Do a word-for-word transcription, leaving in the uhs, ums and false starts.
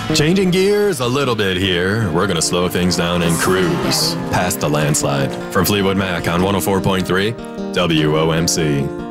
Changing gears a little bit here. We're gonna slow things down and cruise past the landslide. From Fleetwood Mac on one oh four point three W O M C.